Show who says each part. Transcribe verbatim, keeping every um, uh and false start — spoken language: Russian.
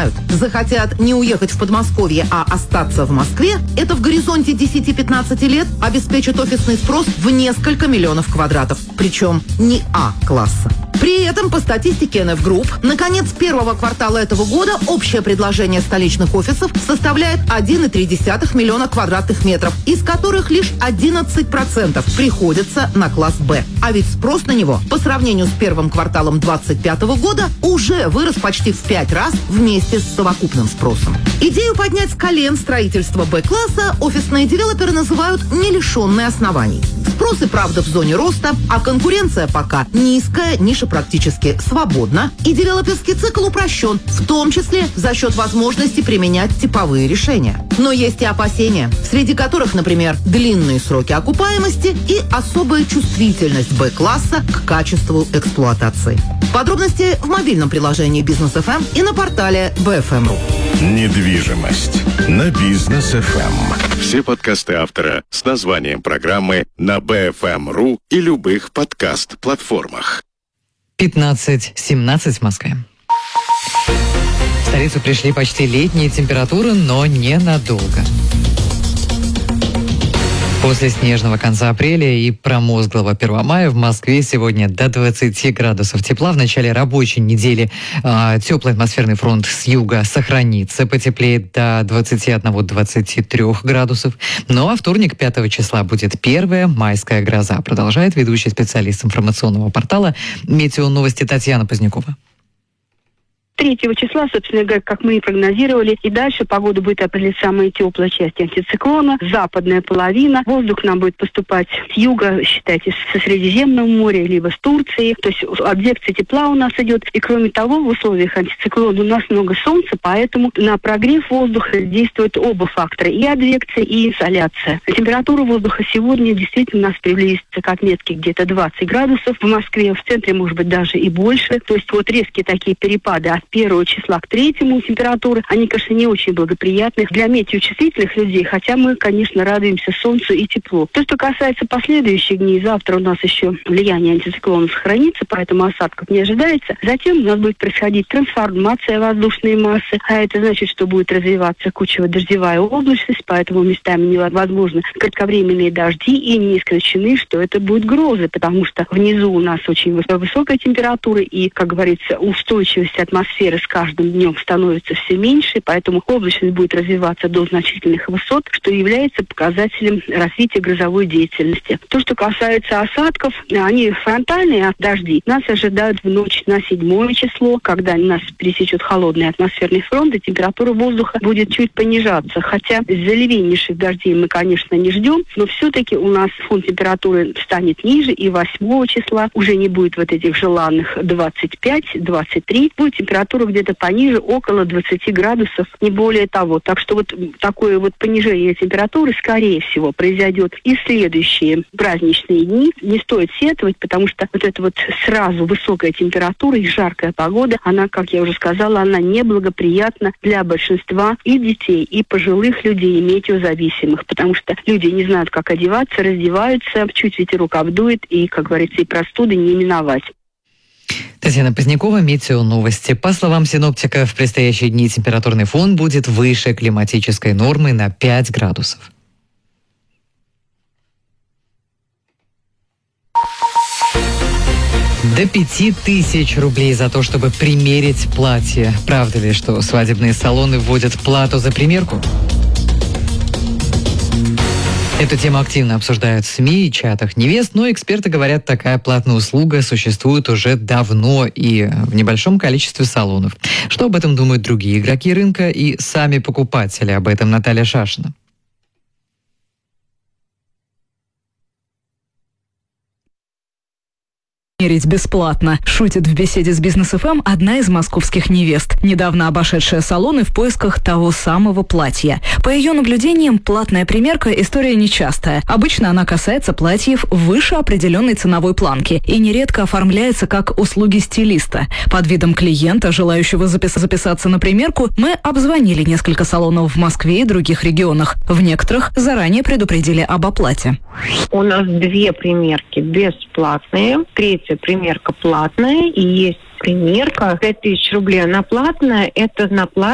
Speaker 1: знают. Захотят не уехать в Подмосковье, а остаться в Москве, это в горизонте десять-пятнадцать лет обеспечит офисный спрос в несколько миллионов квадратов. Причем не А-класса. При этом, по статистике эн эф Group, на конец первого квартала этого года общее предложение столичных офисов составляет один и три десятых миллиона квадратных метров, из которых лишь одиннадцать процентов приходится на класс Б. А ведь спрос на него по сравнению с первым кварталом двадцать пятого года уже вырос почти в пять раз вместе с совокупным спросом. Идею поднять с колен строительство Б-класса офисные девелоперы называют не лишенной оснований. Спрос и правда в зоне роста, а конкуренция пока низкая, ниша практически свободна, и девелоперский цикл упрощен, в том числе за счет возможности применять типовые решения. Но есть и опасения, среди которых, например, длинные сроки окупаемости и особая чувствительность Б-класса к качеству эксплуатации. Подробности в мобильном приложении Бизнес эф эм и на портале би эф эм точка ру.
Speaker 2: Недвижимость на Бизнес эф эм. Все подкасты автора с названием программы на би эф эм точка ру и любых подкаст-платформах.
Speaker 3: пятнадцать семнадцать в Москве. В столицу пришли почти летние температуры, но ненадолго. После снежного конца апреля и промозглого первого мая в Москве сегодня до двадцати градусов тепла. В начале рабочей недели э, теплый атмосферный фронт с юга сохранится, потеплеет до двадцати одного - двадцати трёх градусов. Ну а вторник, пятого числа, будет первая майская гроза, продолжает ведущий специалист информационного портала «Метео Новости» Татьяна Позднякова.
Speaker 4: третьего числа, собственно говоря, как мы и прогнозировали, и дальше погода будет определять самая теплая часть антициклона, западная половина. Воздух нам будет поступать с юга, считайте, со Средиземного моря, либо с Турции. То есть адвекция тепла у нас идет. И кроме того, в условиях антициклона у нас много солнца, поэтому на прогрев воздуха действуют оба фактора. И адвекция, и инсоляция. Температура воздуха сегодня действительно у нас приблизится к отметке где-то двадцать градусов. В Москве, в центре, может быть, даже и больше. То есть вот резкие такие перепады от первого числа к третьему температуры, они, конечно, не очень благоприятны для метеочувствительных людей, хотя мы, конечно, радуемся солнцу и теплу. То, что касается последующих дней, завтра у нас еще влияние антициклона сохранится, поэтому осадков не ожидается. Затем у нас будет происходить трансформация воздушной массы, а это значит, что будет развиваться кучево-дождевая облачность, поэтому местами невозможны кратковременные дожди, и не исключены, что это будут грозы, потому что внизу у нас очень высокая температура, и, как говорится, устойчивость атмосферы с каждым днем становится все меньше, поэтому облачность будет развиваться до значительных высот, что является показателем развития грозовой деятельности. То, что касается осадков, они фронтальные дожди. Нас ожидают в ночь на седьмое число, когда нас пересечет холодный атмосферный фронт, и температура воздуха будет чуть понижаться. Хотя заливейнейших дождей мы, конечно, не ждем, но все-таки у нас фон температуры станет ниже, и восьмого числа уже не будет вот этих желанных двадцать пять - двадцать три, будет температура где-то пониже, около двадцати градусов, не более того. Так что вот такое вот понижение температуры, скорее всего, произойдет и в следующие праздничные дни. Не стоит сетовать, потому что вот эта вот сразу высокая температура и жаркая погода, она, как я уже сказала, она неблагоприятна для большинства и детей, и пожилых людей, и метеозависимых, потому что люди не знают, как одеваться, раздеваются, чуть ветерок обдует, и, как говорится, и простуды не миновать.
Speaker 3: Татьяна Позднякова, Метео Новости. По словам синоптика, в предстоящие дни температурный фон будет выше климатической нормы на пять градусов. До пяти тысяч рублей за то, чтобы примерить платье. Правда ли, что свадебные салоны вводят плату за примерку? Эту тему активно обсуждают в СМИ и чатах невест, но эксперты говорят, такая платная услуга существует уже давно и в небольшом количестве салонов. Что об этом думают другие игроки рынка и сами покупатели? Об этом Наталья Шашина.
Speaker 5: Мерить бесплатно. Шутит в беседе с Бизнес эф эм одна из московских невест, недавно обошедшая салоны в поисках того самого платья. По ее наблюдениям, платная примерка – история нечастая. Обычно она касается платьев выше определенной ценовой планки и нередко оформляется как услуги стилиста. Под видом клиента, желающего запис- записаться на примерку, мы обзвонили несколько салонов в Москве и других регионах. В некоторых заранее предупредили об оплате.
Speaker 6: У нас две примерки бесплатные, третья примерка платная, и есть примерка пять тысяч рублей, она платная, это на платье